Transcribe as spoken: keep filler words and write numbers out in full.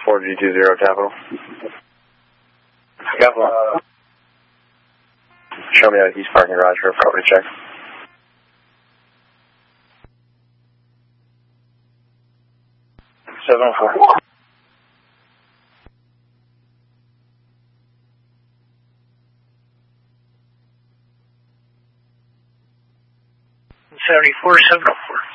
four G two zero Capital. Capital. Uh, show me out east parking garage for a property check. seven oh four. seventy-four, seven oh four.